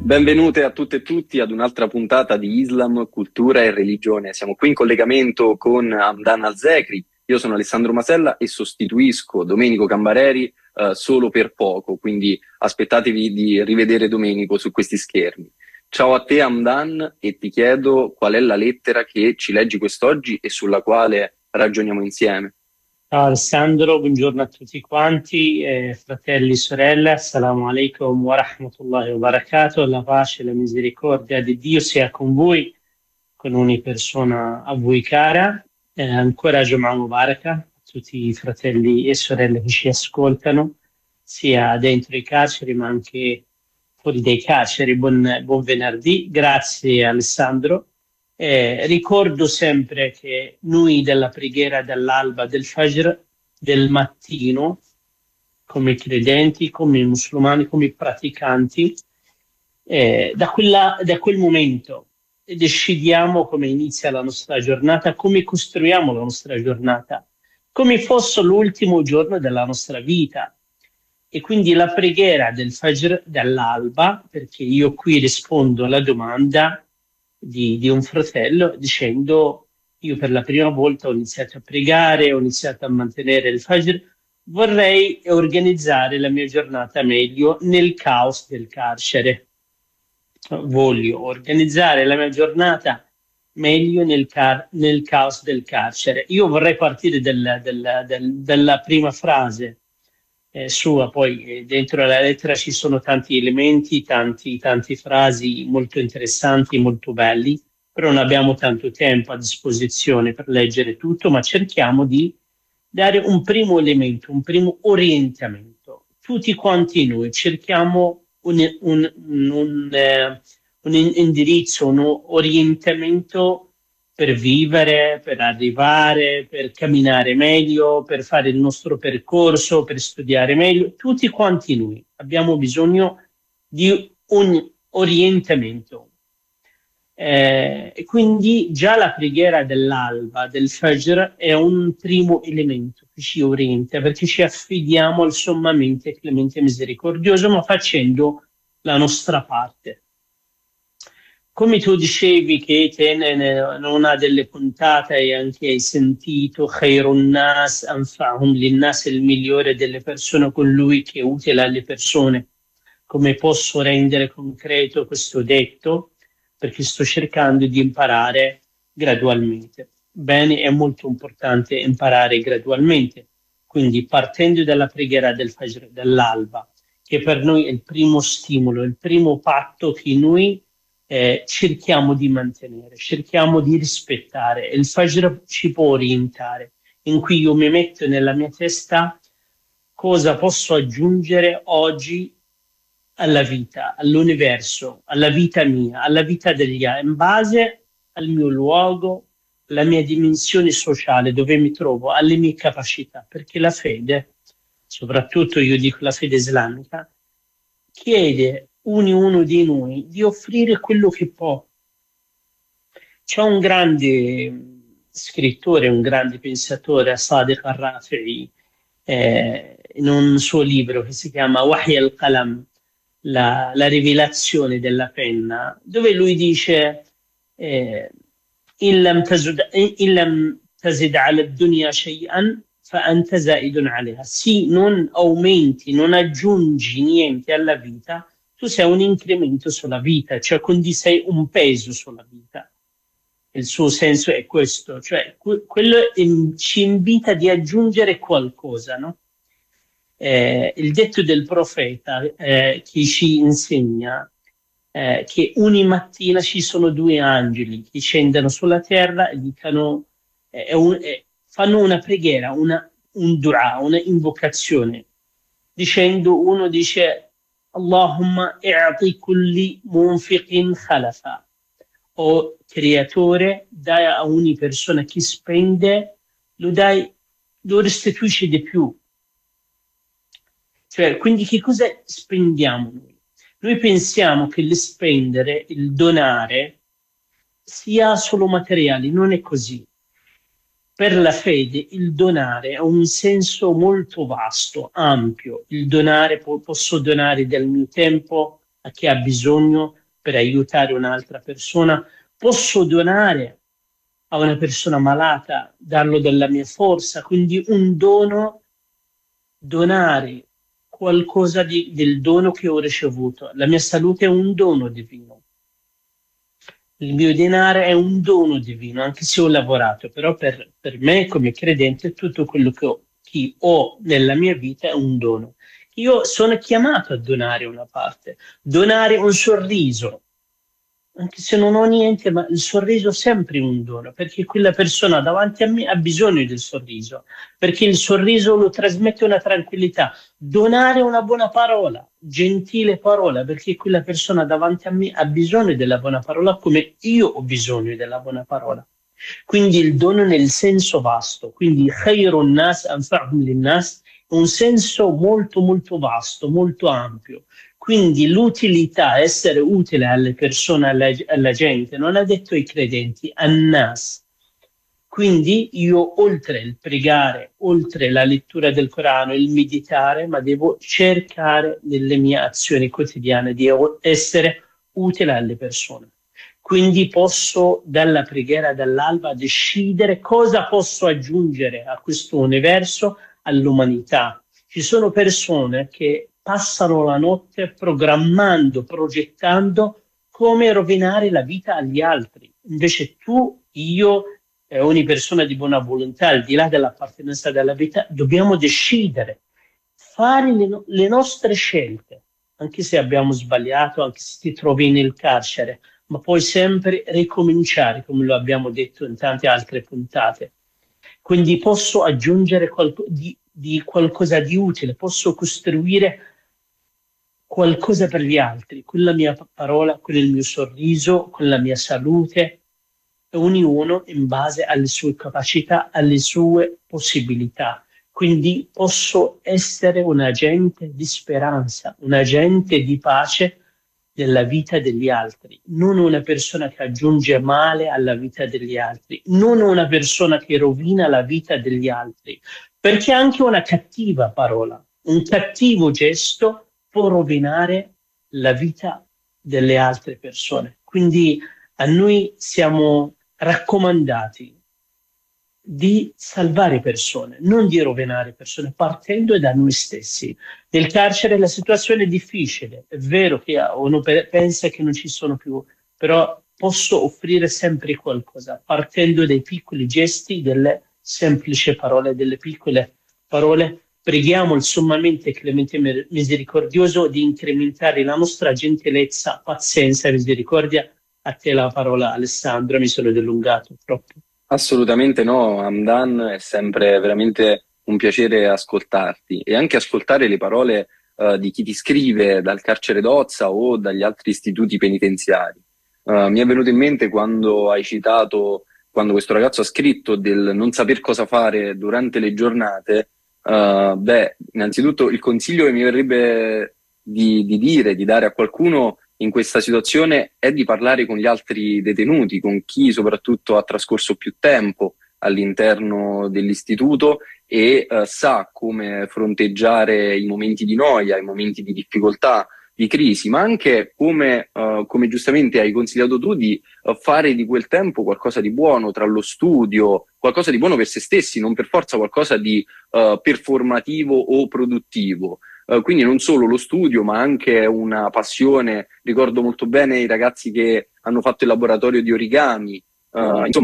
Benvenute a tutte e tutti ad un'altra puntata di Islam, cultura e religione. Siamo qui in collegamento con Hamdan Al-Zekri. Io sono Alessandro Masella e sostituisco Domenico Cambareri solo per poco, quindi aspettatevi di rivedere Domenico su questi schermi. Ciao a te Hamdan e ti chiedo qual è la lettera che ci leggi quest'oggi e sulla quale ragioniamo insieme. Ciao Alessandro, buongiorno a tutti quanti, fratelli e sorelle, assalamu alaikum wa rahmatullahi wa barakatuh, la pace e la misericordia di Dio sia con voi, con ogni persona a voi cara, ancora Jum'a Mubaraka a tutti i fratelli e sorelle che ci ascoltano, sia dentro i carceri ma anche fuori dai carceri. Buon venerdì, grazie Alessandro. Ricordo sempre che noi della preghiera dell'alba, del Fajr, del mattino, come credenti, come musulmani, come praticanti, da quel momento decidiamo come inizia la nostra giornata, come costruiamo la nostra giornata, come fosse l'ultimo giorno della nostra vita. E quindi la preghiera del Fajr dell'alba, perché io qui rispondo alla domanda di un fratello dicendo: io per la prima volta ho iniziato a pregare, ho iniziato a mantenere il Fajr, vorrei organizzare la mia giornata meglio nel caos del carcere. Voglio organizzare la mia giornata meglio nel caos del carcere. Io vorrei partire dalla prima frase sua, poi dentro la lettera ci sono tanti elementi, tanti frasi molto interessanti, molto belli, però non abbiamo tanto tempo a disposizione per leggere tutto, ma cerchiamo di dare un primo elemento, un primo orientamento. Tutti quanti noi cerchiamo un indirizzo, un orientamento per vivere, per arrivare, per camminare meglio, per fare il nostro percorso, per studiare meglio. Tutti quanti noi abbiamo bisogno di un orientamento. E quindi già la preghiera dell'alba, del Fajr, è un primo elemento che ci orienta, perché ci affidiamo al sommamente clemente e misericordioso, ma facendo la nostra parte. Come tu dicevi che te in una delle puntate hai sentito Khairun Nas Anfa'hum Linnas, il migliore delle persone, colui che è utile alle persone. Come posso rendere concreto questo detto? Perché sto cercando di imparare gradualmente. Bene, è molto importante imparare gradualmente. Quindi partendo dalla preghiera del Fajr, dell'alba, che per noi è il primo stimolo, il primo patto che noi cerchiamo di mantenere, cerchiamo di rispettare. Il Fajr ci può orientare, in cui io mi metto nella mia testa cosa posso aggiungere oggi alla vita, all'universo, alla vita mia, alla vita degli altri, in base al mio luogo, alla mia dimensione sociale, dove mi trovo, alle mie capacità, perché la fede, soprattutto io dico la fede islamica, chiede ognuno di noi di offrire quello che può. C'è un grande scrittore, un grande pensatore, Sadiq al-Rafi'i, in un suo libro che si chiama Wahy al-Qalam, la rivelazione della penna, dove lui dice in lam tazid ala dunya shay'an fa anta zaidun alaiha. Sì, non aumenti, non aggiungi niente alla vita, tu sei un incremento sulla vita, cioè quindi sei un peso sulla vita. Il suo senso è questo, cioè quello ci invita di aggiungere qualcosa, no? Il detto del profeta che ci insegna che ogni mattina ci sono due angeli che scendono sulla terra e dicono, fanno una preghiera, un dua, una invocazione, dicendo, uno dice Allahumma i'ati kulli munfiqin khalafa, o creatore, dai a ogni persona che spende, lo restituisce di più. Cioè, quindi che cosa spendiamo noi? Noi pensiamo che il spendere, il donare, sia solo materiale, non è così. Per la fede il donare ha un senso molto vasto, ampio. Il donare, posso donare del mio tempo a chi ha bisogno per aiutare un'altra persona. Posso donare a una persona malata, darlo della mia forza, quindi un dono, donare qualcosa del dono che ho ricevuto. La mia salute è un dono divino. Il mio denaro è un dono divino, anche se ho lavorato, però per me come credente tutto quello che ho nella mia vita è un dono. Io sono chiamato a donare una parte, donare un sorriso, anche se non ho niente, ma il sorriso è sempre un dono, perché quella persona davanti a me ha bisogno del sorriso, perché il sorriso lo trasmette una tranquillità. Donare una buona parola, gentile parola, perché quella persona davanti a me ha bisogno della buona parola come io ho bisogno della buona parola. Quindi il dono nel senso vasto, quindi khairun nas anfa'hum linnas, un senso molto molto vasto, molto ampio. Quindi l'utilità, essere utile alle persone, alla gente, non ha detto ai credenti, annas. Quindi io oltre il pregare, oltre la lettura del Corano, il meditare, ma devo cercare nelle mie azioni quotidiane di essere utile alle persone. Quindi posso dalla preghiera dall'alba decidere cosa posso aggiungere a questo universo, all'umanità. Ci sono persone che passano la notte programmando, progettando come rovinare la vita agli altri. Invece tu, io e ogni persona di buona volontà, al di là dell'appartenenza della vita, dobbiamo decidere, fare le nostre scelte, anche se abbiamo sbagliato, anche se ti trovi nel carcere, ma puoi sempre ricominciare, come lo abbiamo detto in tante altre puntate. Quindi posso aggiungere di qualcosa di utile, posso costruire qualcosa per gli altri, con la mia parola, con il mio sorriso, con la mia salute, ognuno in base alle sue capacità, alle sue possibilità. Quindi posso essere un agente di speranza, un agente di pace della vita degli altri, non una persona che aggiunge male alla vita degli altri, non una persona che rovina la vita degli altri, perché anche una cattiva parola, un cattivo gesto può rovinare la vita delle altre persone. Quindi a noi siamo raccomandati di salvare persone, non di rovinare persone, partendo da noi stessi. Nel carcere la situazione è difficile, è vero che uno pensa che non ci sono più, però posso offrire sempre qualcosa, partendo dai piccoli gesti, delle semplici parole, delle piccole parole. Preghiamo il sommamente clemente e misericordioso di incrementare la nostra gentilezza, pazienza e misericordia. A te la parola, Alessandro, mi sono dilungato troppo. Assolutamente no, Hamdan, è sempre veramente un piacere ascoltarti e anche ascoltare le parole di chi ti scrive dal carcere d'Ozza o dagli altri istituti penitenziari. Mi è venuto in mente quando hai citato, quando questo ragazzo ha scritto del non saper cosa fare durante le giornate. Innanzitutto il consiglio che mi verrebbe di dare a qualcuno in questa situazione è di parlare con gli altri detenuti, con chi soprattutto ha trascorso più tempo all'interno dell'istituto e sa come fronteggiare i momenti di noia, i momenti di difficoltà, di crisi, ma anche come giustamente hai consigliato tu, di fare di quel tempo qualcosa di buono tra lo studio, qualcosa di buono per se stessi, non per forza qualcosa di performativo o produttivo. Quindi non solo lo studio, ma anche una passione. Ricordo molto bene i ragazzi che hanno fatto il laboratorio di origami, insomma,